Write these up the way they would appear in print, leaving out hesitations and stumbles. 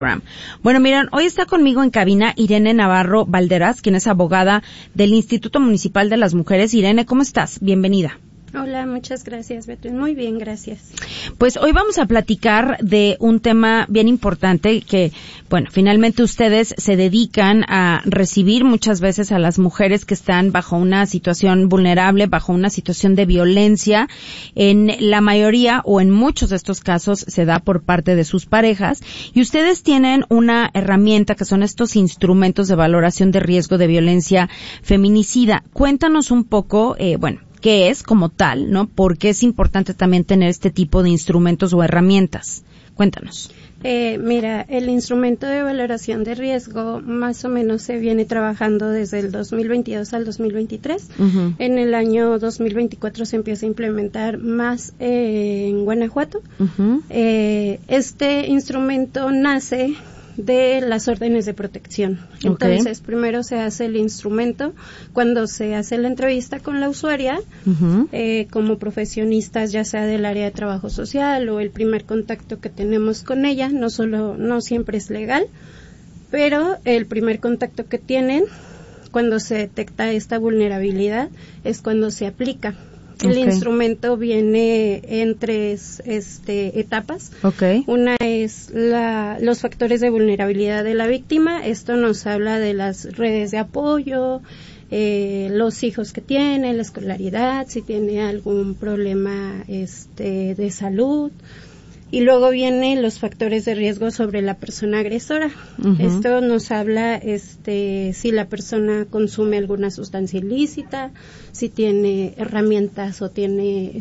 Bueno, miren, hoy está conmigo en cabina Irene Navarro Valderas, quien es abogada del Instituto Municipal de las Mujeres. Irene, ¿cómo estás? Bienvenida. Hola, muchas gracias, Beatriz. Muy bien, gracias. Pues hoy vamos a platicar de un tema bien importante que, bueno, finalmente ustedes se dedican a recibir muchas veces a las mujeres que están bajo una situación vulnerable, bajo una situación de violencia. En la mayoría o en muchos de estos casos se da por parte de sus parejas y ustedes tienen una herramienta que son estos instrumentos de valoración de riesgo de violencia feminicida. Cuéntanos un poco, qué es como tal, ¿no? Porque es importante también tener este tipo de instrumentos o herramientas. Cuéntanos. Mira, el instrumento de valoración de riesgo más o menos se viene trabajando desde el 2022 al 2023. Uh-huh. En el año 2024 se empieza a implementar más en Guanajuato. Uh-huh. Este instrumento nace de las órdenes de protección. Entonces, primero se hace el instrumento cuando se hace la entrevista con la usuaria, uh-huh. Como profesionistas, ya sea del área de trabajo social o el primer contacto que tenemos con ella, no siempre es legal, pero el primer contacto que tienen cuando se detecta esta vulnerabilidad es cuando se aplica. El instrumento viene en tres etapas. Okay. Una es los factores de vulnerabilidad de la víctima. Esto nos habla de las redes de apoyo, los hijos que tiene, la escolaridad, si tiene algún problema de salud. Y luego vienen los factores de riesgo sobre la persona agresora. Uh-huh. Esto nos habla si la persona consume alguna sustancia ilícita, si tiene herramientas o tiene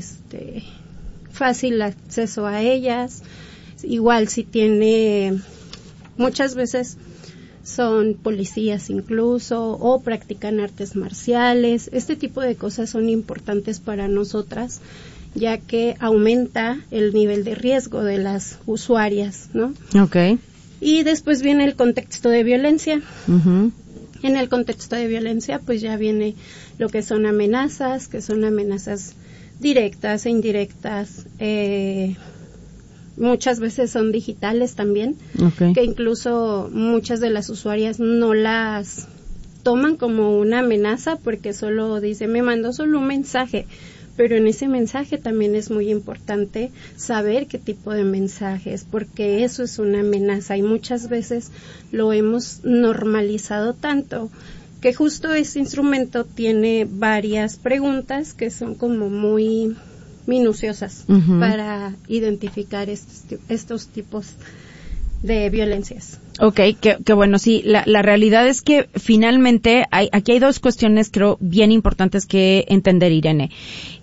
fácil acceso a ellas. Igual si tiene, muchas veces son policías incluso o practican artes marciales. Este tipo de cosas son importantes para nosotras, ya que aumenta el nivel de riesgo de las usuarias, ¿no? Okay. Y después viene el contexto de violencia. Uh-huh. En el contexto de violencia, pues ya viene lo que son amenazas, directas e indirectas. Muchas veces son digitales también, okay. Que incluso muchas de las usuarias no las toman como una amenaza porque solo dice, me mandó solo un mensaje. Pero en ese mensaje también es muy importante saber qué tipo de mensaje es, porque eso es una amenaza y muchas veces lo hemos normalizado tanto que justo ese instrumento tiene varias preguntas que son como muy minuciosas, uh-huh. para identificar estos tipos de violencias. Okay, que bueno, sí, la realidad es que finalmente aquí hay dos cuestiones, creo, bien importantes que entender, Irene.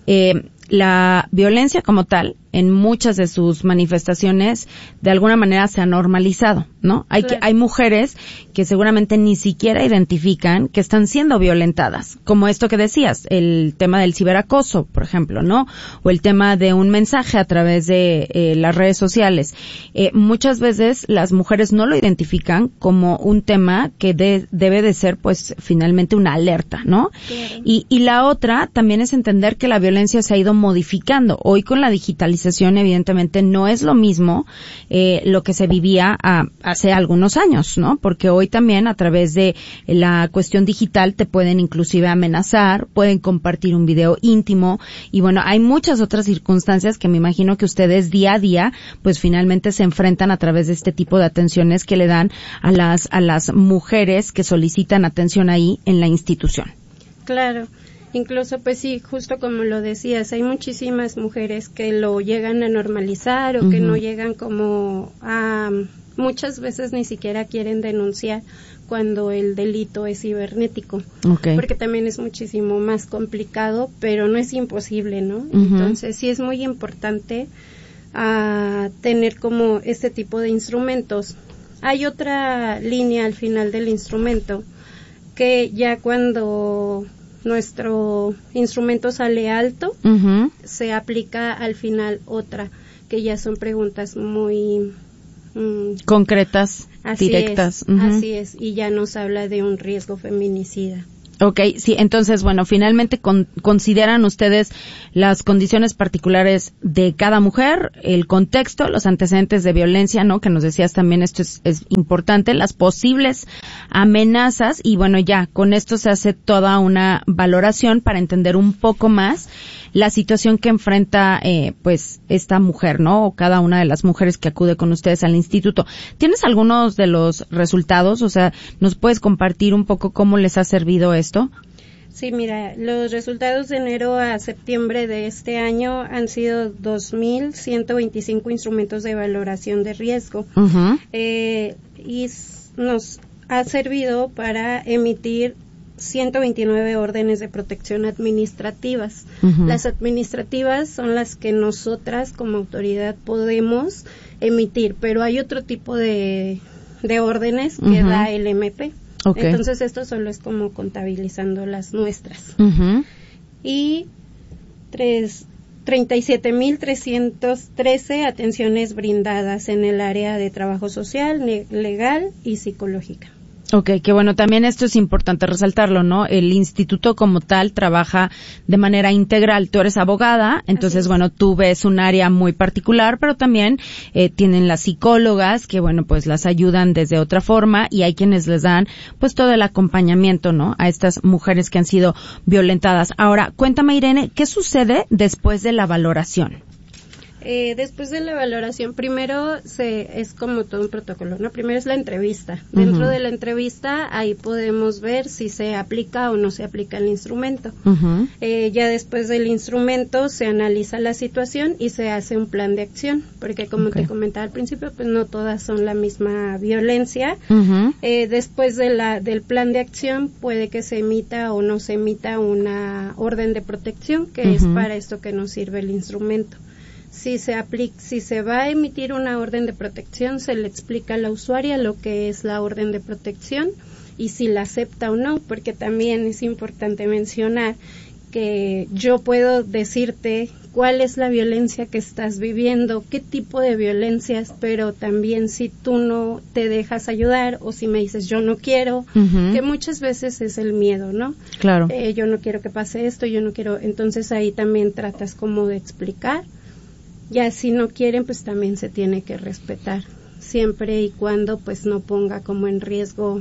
La violencia como tal, en muchas de sus manifestaciones, de alguna manera se ha normalizado, ¿no? Hay mujeres que seguramente ni siquiera identifican que están siendo violentadas, como esto que decías, el tema del ciberacoso, por ejemplo, ¿no? O el tema de un mensaje a través de las redes sociales. Muchas veces las mujeres no lo identifican como un tema que debe de ser, pues, finalmente una alerta, ¿no? Claro. Y la otra también es entender que la violencia se ha ido modificando. Hoy con la digitalización, evidentemente, no es lo mismo lo que se vivía hace algunos años, ¿no? Porque hoy también a través de la cuestión digital te pueden inclusive amenazar, pueden compartir un video íntimo y bueno, hay muchas otras circunstancias que me imagino que ustedes día a día pues finalmente se enfrentan a través de este tipo de atenciones que le dan a las mujeres que solicitan atención ahí en la institución. Claro. Incluso, pues sí, justo como lo decías, hay muchísimas mujeres que lo llegan a normalizar o uh-huh. que no llegan como a... Muchas veces ni siquiera quieren denunciar cuando el delito es cibernético, okay. Porque también es muchísimo más complicado, pero no es imposible, ¿no? Uh-huh. Entonces sí es muy importante tener como este tipo de instrumentos. Hay otra línea al final del instrumento que ya cuando nuestro instrumento sale alto, uh-huh. se aplica al final otra, que ya son preguntas muy concretas, directas. Uh-huh. Así es, y ya nos habla de un riesgo feminicida. Okay, sí, entonces, bueno, finalmente consideran ustedes las condiciones particulares de cada mujer, el contexto, los antecedentes de violencia, ¿no? Que nos decías también, esto es importante, las posibles amenazas, y bueno, ya, con esto se hace toda una valoración para entender un poco más la situación que enfrenta, pues, esta mujer, ¿no? O cada una de las mujeres que acude con ustedes al instituto. ¿Tienes algunos de los resultados? O sea, ¿nos puedes compartir un poco cómo les ha servido esto? Sí, mira, los resultados de enero a septiembre de este año han sido 2,125 instrumentos de valoración de riesgo. Uh-huh. Y nos ha servido para emitir 129 órdenes de protección administrativas. Uh-huh. Las administrativas son las que nosotras como autoridad podemos emitir, pero hay otro tipo de órdenes que uh-huh. da el MP. Okay. Entonces esto solo es como contabilizando las nuestras. Uh-huh. Y 37,313 atenciones brindadas en el área de trabajo social, legal y psicológica. Okay, que bueno, también esto es importante resaltarlo, ¿no? El instituto como tal trabaja de manera integral. Tú eres abogada, entonces, bueno, tú ves un área muy particular, pero también tienen las psicólogas que, bueno, pues las ayudan desde otra forma, y hay quienes les dan, pues, todo el acompañamiento, ¿no? A estas mujeres que han sido violentadas. Ahora, cuéntame, Irene, ¿qué sucede después de la valoración? Después de la valoración, primero es como todo un protocolo, ¿no? Primero es la entrevista. Dentro uh-huh. de la entrevista, ahí podemos ver si se aplica o no se aplica el instrumento. Uh-huh. Ya después del instrumento se analiza la situación y se hace un plan de acción, porque como te comentaba al principio, pues no todas son la misma violencia. Uh-huh. Después del plan de acción puede que se emita o no se emita una orden de protección, que uh-huh. es para esto que nos sirve el instrumento. Si se va a emitir una orden de protección, se le explica a la usuaria lo que es la orden de protección y si la acepta o no, porque también es importante mencionar que yo puedo decirte cuál es la violencia que estás viviendo, qué tipo de violencias, pero también si tú no te dejas ayudar o si me dices yo no quiero, uh-huh. que muchas veces es el miedo, ¿no? Claro. Yo no quiero que pase esto, yo no quiero, entonces ahí también tratas como de explicar. Ya si no quieren, pues también se tiene que respetar, siempre y cuando pues no ponga como en riesgo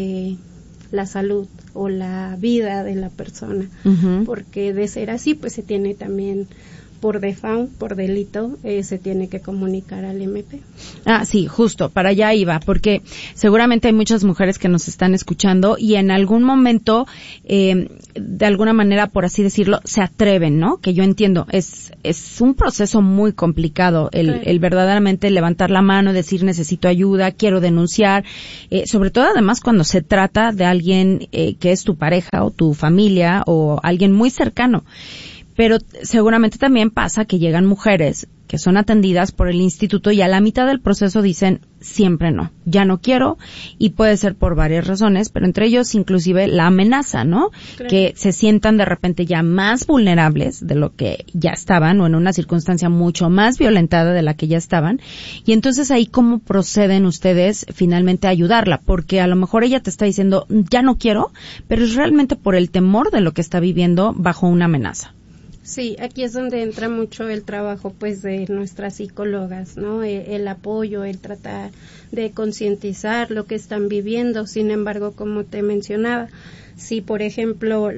la salud o la vida de la persona, uh-huh. porque de ser así, pues se tiene también por default, por delito, se tiene que comunicar al MP. Ah, sí, justo, para allá iba, porque seguramente hay muchas mujeres que nos están escuchando y en algún momento, de alguna manera, por así decirlo, se atreven, ¿no? Que yo entiendo, es un proceso muy complicado el verdaderamente levantar la mano, decir necesito ayuda, quiero denunciar, sobre todo además cuando se trata de alguien que es tu pareja o tu familia o alguien muy cercano. Pero seguramente también pasa que llegan mujeres que son atendidas por el instituto y a la mitad del proceso dicen siempre no, ya no quiero, y puede ser por varias razones, pero entre ellos inclusive la amenaza, ¿no? Claro. Que se sientan de repente ya más vulnerables de lo que ya estaban o en una circunstancia mucho más violentada de la que ya estaban, y entonces ahí cómo proceden ustedes finalmente a ayudarla, porque a lo mejor ella te está diciendo ya no quiero, pero es realmente por el temor de lo que está viviendo bajo una amenaza. Sí, aquí es donde entra mucho el trabajo pues de nuestras psicólogas, ¿no? El apoyo, el tratar de concientizar lo que están viviendo. Sin embargo, como te mencionaba, si por ejemplo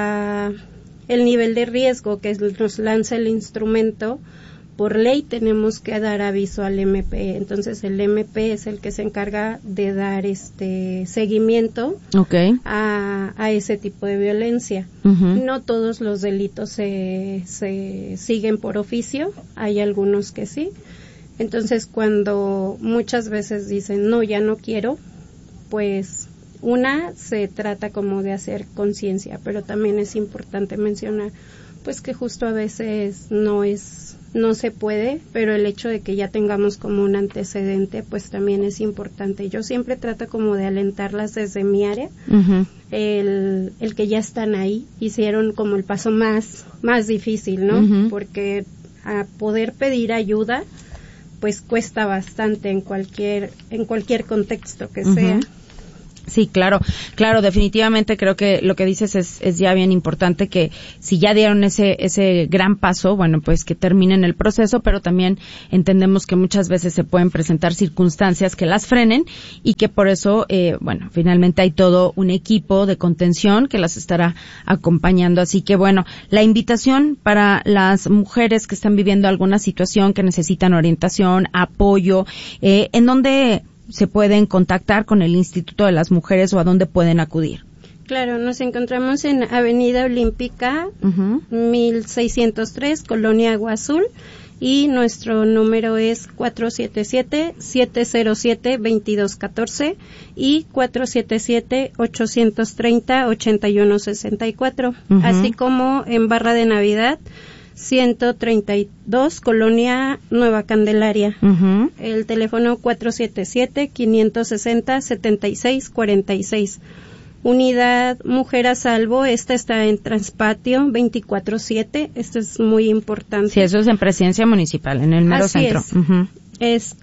el nivel de riesgo que nos lanza el instrumento, por ley tenemos que dar aviso al MP. Entonces el MP es el que se encarga de dar seguimiento a ese tipo de violencia. Uh-huh. No todos los delitos se siguen por oficio, hay algunos que sí. Entonces cuando muchas veces dicen no, ya no quiero, pues se trata como de hacer conciencia, pero también es importante mencionar pues que justo a veces no se puede, pero el hecho de que ya tengamos como un antecedente, pues también es importante. Yo siempre trato como de alentarlas desde mi área, uh-huh. el que ya están ahí, hicieron como el paso más difícil, ¿no? Uh-huh. Porque a poder pedir ayuda, pues cuesta bastante en cualquier contexto que uh-huh. sea. Sí, claro, definitivamente creo que lo que dices es ya bien importante, que si ya dieron ese gran paso, bueno, pues que terminen el proceso, pero también entendemos que muchas veces se pueden presentar circunstancias que las frenen y que por eso, bueno, finalmente hay todo un equipo de contención que las estará acompañando. Así que bueno, la invitación para las mujeres que están viviendo alguna situación, que necesitan orientación, apoyo, ¿en dónde se pueden contactar con el Instituto de las Mujeres o a dónde pueden acudir? Claro, nos encontramos en Avenida Olímpica, 1603, Colonia Agua Azul, y nuestro número es 477-707-2214 y 477-830-8164, así como en Barra de Navidad, 132, Colonia Nueva Candelaria. El teléfono 477-560-7646. Unidad Mujer a Salvo, esta está en Transpatio 24/7, esto es muy importante. Sí, eso es en Presidencia Municipal, en el mero centro. Es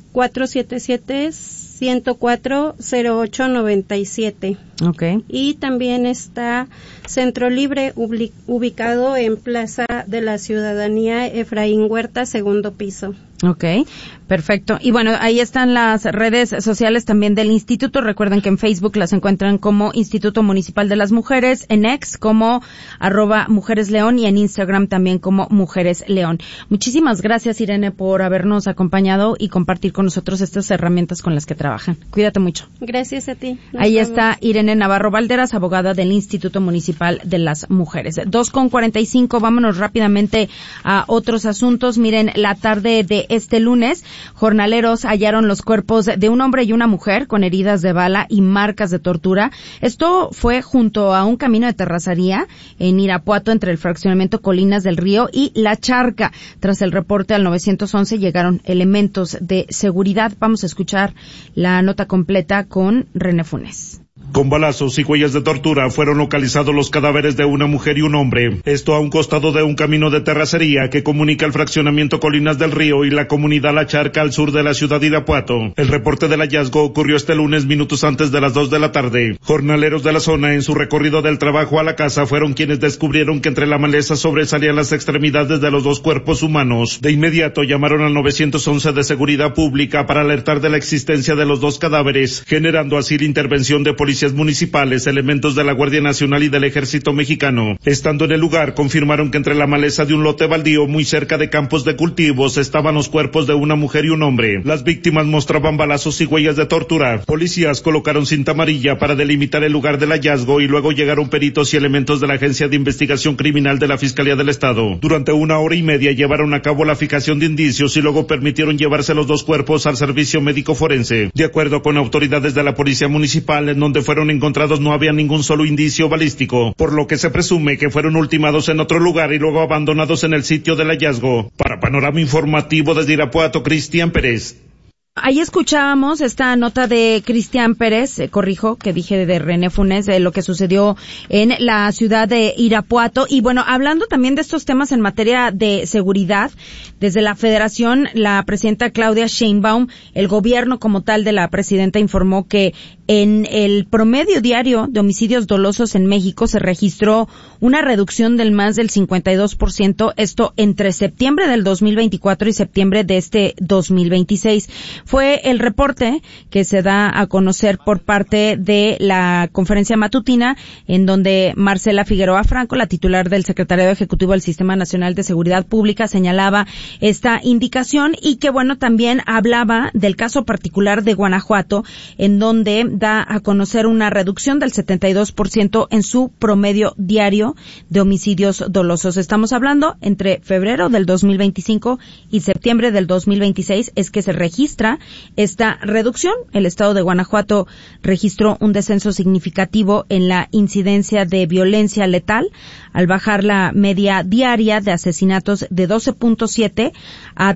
477-104-0897. Okay. Y también está Centro Libre, ubicado en Plaza de la Ciudadanía, Efraín Huerta, segundo piso. Okay, perfecto. Y bueno, ahí están las redes sociales también del instituto. Recuerden que en Facebook las encuentran como Instituto Municipal de las Mujeres, en X como @MujeresLeón y en Instagram también como Mujeres León. Muchísimas gracias, Irene, por habernos acompañado y compartir con nosotros estas herramientas con las que trabajan. Cuídate mucho. Gracias a ti. Ahí está Irene Navarro Valderas, abogada del Instituto Municipal de las Mujeres. 2:45, vámonos rápidamente a otros asuntos. Miren, la tarde de este lunes, jornaleros hallaron los cuerpos de un hombre y una mujer con heridas de bala y marcas de tortura. Esto fue junto a un camino de terracería en Irapuato, entre el fraccionamiento Colinas del Río y La Charca. Tras el reporte al 911 llegaron elementos de seguridad. Vamos a escuchar la nota completa con René Funes. Con balazos y huellas de tortura fueron localizados los cadáveres de una mujer y un hombre. Esto a un costado de un camino de terracería que comunica el fraccionamiento Colinas del Río y la comunidad La Charca al sur de la ciudad de Irapuato. El reporte del hallazgo ocurrió este lunes minutos antes de las 2 de la tarde. Jornaleros de la zona en su recorrido del trabajo a la casa fueron quienes descubrieron que entre la maleza sobresalían las extremidades de los dos cuerpos humanos. De inmediato llamaron al 911 de Seguridad Pública para alertar de la existencia de los dos cadáveres, generando así la intervención de policías municipales, elementos de la Guardia Nacional y del Ejército Mexicano. Estando en el lugar, confirmaron que entre la maleza de un lote baldío muy cerca de campos de cultivos estaban los cuerpos de una mujer y un hombre. Las víctimas mostraban balazos y huellas de tortura. Policías colocaron cinta amarilla para delimitar el lugar del hallazgo y luego llegaron peritos y elementos de la Agencia de Investigación Criminal de la Fiscalía del Estado. Durante 1 hora y media llevaron a cabo la fijación de indicios y luego permitieron llevarse los dos cuerpos al servicio médico forense. De acuerdo con autoridades de la Policía Municipal, en donde fueron encontrados no había ningún solo indicio balístico, por lo que se presume que fueron ultimados en otro lugar y luego abandonados en el sitio del hallazgo. Para Panorama Informativo desde Irapuato, Cristian Pérez. Ahí escuchábamos esta nota de Cristian Pérez, corrijo, que dije de René Funes, de lo que sucedió en la ciudad de Irapuato. Y bueno, hablando también de estos temas en materia de seguridad, desde la Federación, la presidenta Claudia Sheinbaum, el gobierno como tal de la presidenta informó que en el promedio diario de homicidios dolosos en México se registró una reducción del más del 52%, esto entre septiembre del 2024 y septiembre de este 2026. Fue el reporte que se da a conocer por parte de la conferencia matutina, en donde Marcela Figueroa Franco, la titular del Secretariado Ejecutivo del Sistema Nacional de Seguridad Pública, señalaba esta indicación y que bueno, también hablaba del caso particular de Guanajuato, en donde da a conocer una reducción del 72% en su promedio diario de homicidios dolosos. Estamos hablando entre febrero del 2025 y septiembre del 2026 es que se registra esta reducción. El estado de Guanajuato registró un descenso significativo en la incidencia de violencia letal al bajar la media diaria de asesinatos de 12.7 a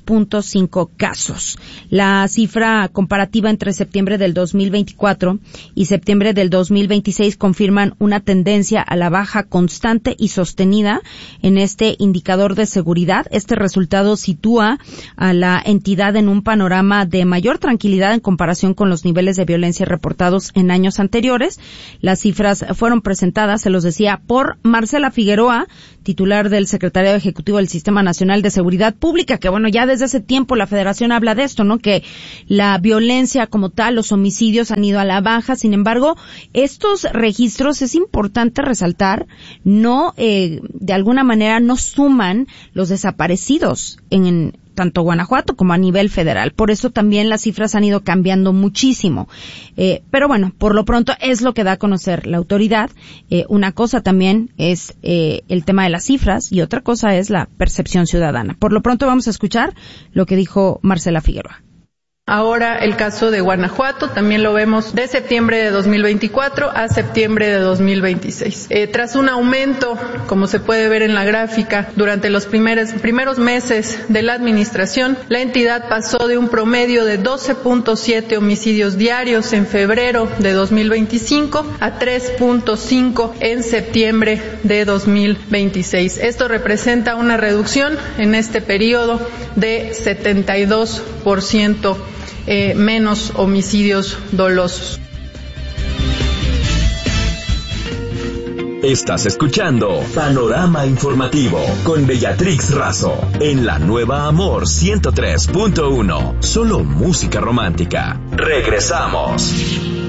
3.5 casos. La cifra comparativa entre septiembre del 2024 y septiembre del 2026 confirman una tendencia a la baja constante y sostenida en este indicador de seguridad. Este resultado sitúa a la entidad en un panorama panorama de mayor tranquilidad en comparación con los niveles de violencia reportados en años anteriores. Las cifras fueron presentadas, se los decía, por Marcela Figueroa, titular del Secretariado Ejecutivo del Sistema Nacional de Seguridad Pública, que bueno, ya desde hace tiempo la Federación habla de esto, ¿no? Que la violencia como tal, los homicidios han ido a la baja. Sin embargo, estos registros, es importante resaltar, no, de alguna manera no suman los desaparecidos en tanto Guanajuato como a nivel federal. Por eso también las cifras han ido cambiando muchísimo. Pero bueno, por lo pronto es lo que da a conocer la autoridad. Una cosa también es el tema de las cifras y otra cosa es la percepción ciudadana. Por lo pronto vamos a escuchar lo que dijo Marcela Figueroa. Ahora el caso de Guanajuato también lo vemos de septiembre de 2024 a septiembre de 2026. Tras un aumento, como se puede ver en la gráfica, durante los primeros meses de la administración, la entidad pasó de un promedio de 12.7 homicidios diarios en febrero de 2025 a 3.5 en septiembre de 2026. Esto representa una reducción en este periodo de 72%. Menos homicidios dolosos. Estás escuchando Panorama Informativo con Beatrix Razo en la Nueva Amor 103.1. Solo música romántica. Regresamos.